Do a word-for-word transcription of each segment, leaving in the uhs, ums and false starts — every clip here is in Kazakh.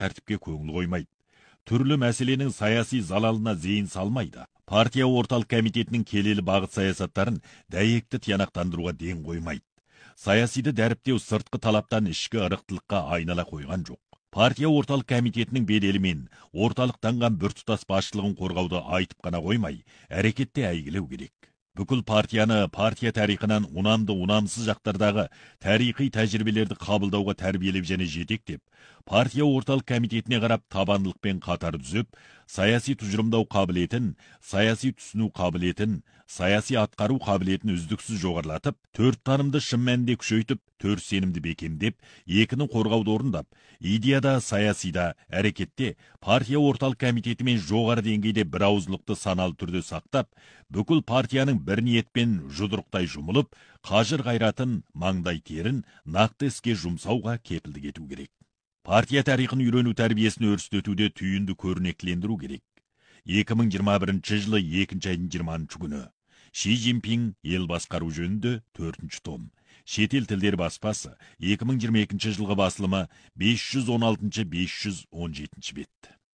тәртіпке көңіл қоймайды. Түрлі мәселенің саяси залалына зейін салмайды. Партия орталық комитетінің келелі бағыт саясаттарын дәйекті тиянақтандыруға ден қоймайды. Саясиді дәріптеу сыртқы талаптан ішкі ырықтылыққа айнала қойған жоқ. Партия орталық комитетінің беделі мен орталықтанған біртұтас басшылығын қорғауды айтып қана қоймай, әрекетте әйгілеу керек. Бүкіл партияны партия тарихынан унамды унамсыз жақтардағы тарихи тәжірибелерді қабылдауға тәрбиелеп және жетектеп, партия орталық комитетіне қарап табандылықпен қатар түзіп, саяси тұжырымдау қабілетін, саяси түсіну қабілетін, саяси атқару қабілетін үздіксіз жоғарылатып, төрт танымды шын мәнінде күшейтіп, төрт сенімді бекемдеп, екінің қорғауды орындап, идеяда, саясида, әрекетте партия орталық комитетімен жоғары деңгейде бір ауызлықты саналы түрде сақтап, бүкіл партияның бір ниетпен жұдырықтай жұмылып, қажыр қайратын, маңдай терін нақты іске жұмсауға кепілдік ету керек. Партия тарихын үйрену тәрбиесін өрістетуде түйінді көрнектілендіру керек. екі мың жиырма бірінші жылы екінші айдың жиырмасыншы күні Ши Цзиньпин ел басқару жөнінде төртінші том. Шетел тілдері баспасы екі мың жиырма екінші жылғы басылымы бес жүз он алтыншы бес жүз он жетінші бет.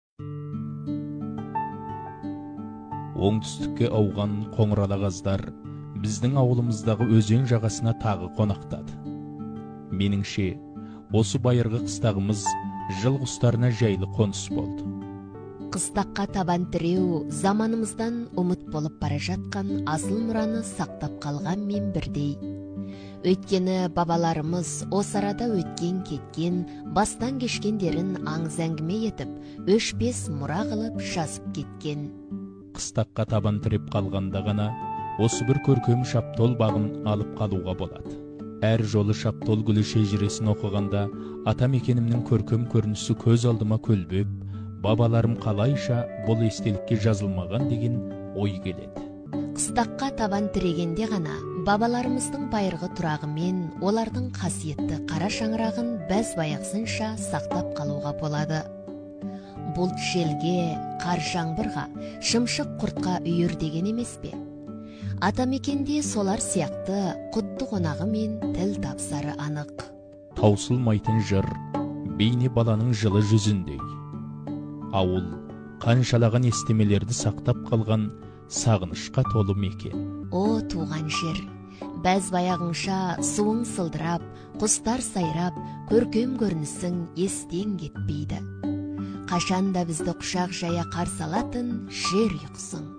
Оңтүстікке ауған қоңырала қаздар біздің ауылымыздағы өзен жағасына тағы қонақтады. Меніңше, осы байырғы қыстағымыз жыл құстарына жайлы қоныс болды. Қыстаққа табан тіреу заманымыздан ұмыт болып бара жатқан асыл мұраны сақтап қалған мен бірдей. Өйткені бабаларымыз осы арада өткен кеткен, бастан кешкендерін аңыз әңгіме етіп, өшпес мұра қылып жазып кеткен. Қыстаққа табан тіреп қалғанда ғана осы бір көркем шаптол бағын алып қалуға болады. Әр жолы шаптол гүлі шежіресін оқығанда ата мекенімнің көркем көрінісі көз алдыма көлбеп, бабаларым қалайша бұл естелікке жазылмаған деген ой келеді. Қыстаққа табан тірегенде ғана бабаларымыздың байырғы тұрағы мен олардың қасиетті қара шаңырағын бәз баяқсынша сақтап қалуға болады. Бұлт желге, қар жаңбырға, шымшық құртқа үйір деген емес пе? Атамекенде солар сияқты құтты қонағы мен тіл тапсары анық. Таусылмайтын жыр бейне баланың жылы жүзіндей. Ауыл қаншалаған естемелерді сақтап қалған сағынышқа толы мекен. О, туған жер, бәз баяғыңша суың сылдырап, құстар сайрап, көркем көрінісің естен кетпейді. Қашанда бізді құшақ жая қарсы алатын жер ұйқысың.